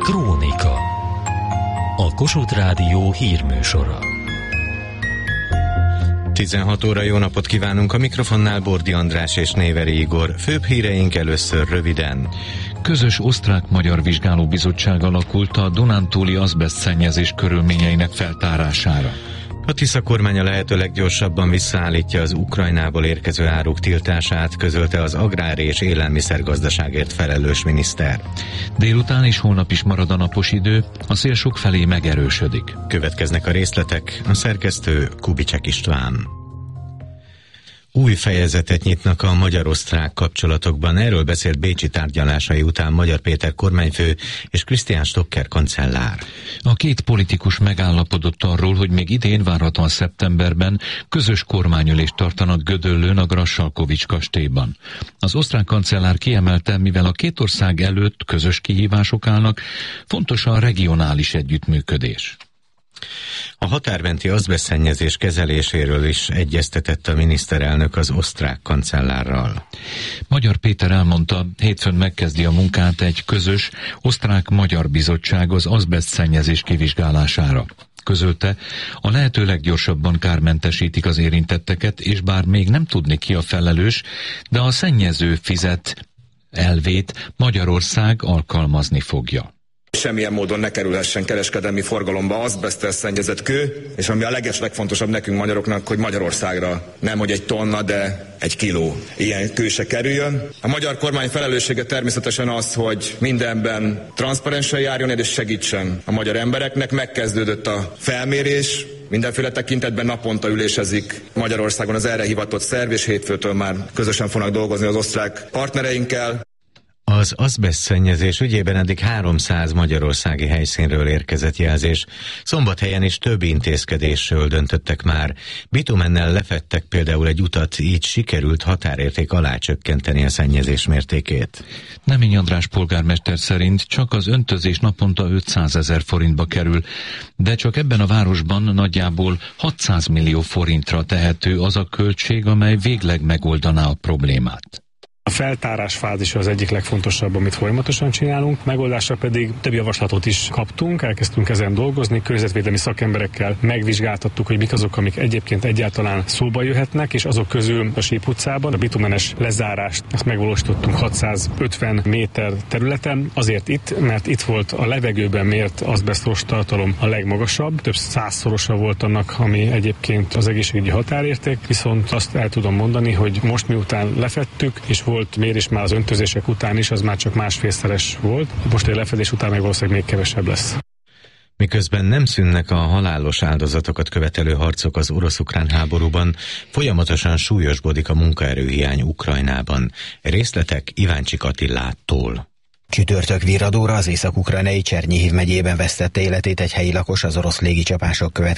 Krónika. A Kossuth Rádió hírműsora. 16 óra, jó napot kívánunk, a mikrofonnál Bordi András és Néveri Igor. Főbb híreink először röviden. Közös osztrák-magyar vizsgálóbizottság alakult a dunántúli azbesztszennyezés körülményeinek feltárására. A Tisza kormánya lehető leggyorsabban visszaállítja az Ukrajnából érkező áruk tiltását, közölte az agrár- és élelmiszergazdaságért felelős miniszter. Délután és holnap is marad a napos idő, a szél sokfelé megerősödik. Következnek a részletek, a szerkesztő Kubicek István. Új fejezetet nyitnak a magyar-osztrák kapcsolatokban. Erről beszélt bécsi tárgyalásai után Magyar Péter kormányfő és Christian Stocker kancellár. A két politikus megállapodott arról, hogy még idén, várhatóan szeptemberben közös kormányülést tartanak Gödöllőn a Grassalkovich kastélyban. Az osztrák kancellár kiemelte, mivel a két ország előtt közös kihívások állnak, fontos a regionális együttműködés. A határmenti azbesztszennyezés kezeléséről is egyeztetett a miniszterelnök az osztrák kancellárral. Magyar Péter elmondta, hétfőn megkezdi a munkát egy közös osztrák-magyar bizottság az azbesztszennyezés kivizsgálására. Közölte, a lehető leggyorsabban kármentesítik az érintetteket, és bár még nem tudni ki a felelős, de a szennyező fizet elvét Magyarország alkalmazni fogja. Semmilyen módon ne kerülhessen kereskedelmi forgalomba azbeszttel szennyezett kő, és ami a legfontosabb nekünk magyaroknak, hogy Magyarországra nem hogy egy tonna, de egy kiló ilyen kő se kerüljön. A magyar kormány felelőssége természetesen az, hogy mindenben transzparensen járjon és segítsen a magyar embereknek. Megkezdődött a felmérés, mindenféle tekintetben naponta ülésezik Magyarországon az erre hivatott szerv, és hétfőtől már közösen fognak dolgozni az osztrák partnereinkkel. Az azbesztszennyezés ügyében eddig 300 magyarországi helyszínről érkezett jelzés. Szombathelyen is több intézkedésről döntöttek már. Bitumennel lefedtek például egy utat, így sikerült határérték alá csökkenteni a szennyezés mértékét. Nemény András polgármester szerint csak az öntözés naponta 500 000 forintba kerül, de csak ebben a városban nagyjából 600 millió forintra tehető az a költség, amely végleg megoldaná a problémát. A feltárás fázisa az egyik legfontosabb, amit folyamatosan csinálunk, megoldásra pedig több javaslatot is kaptunk, elkezdtünk ezen dolgozni, környezetvédelmi szakemberekkel megvizsgáltattuk, hogy mik azok, amik egyébként egyáltalán szóba jöhetnek, és azok közül a Síp utcában a bitumenes lezárást, ezt megvalósítottunk 650 méter területen, azért itt, mert itt volt a levegőben mért azbesztos tartalom a legmagasabb, több 100-szorosa volt annak, ami egyébként az egészségügyi határérték, viszont azt el tudom mondani, hogy most miután lefedtük, és volt mérés már az öntözések után is, az már csak másfélszeres volt. Most egy lefedés után meg valószínűleg még kevesebb lesz. Miközben nem szűnnek a halálos áldozatokat követelő harcok az orosz-ukrán háborúban, folyamatosan súlyosbodik a munkaerőhiány Ukrajnában. Részletek Iváncsik Attilától. Csütörtök virradóra az észak-ukrajnai Csernyihív megyében vesztette életét egy helyi lakos az orosz légicsapások következtében.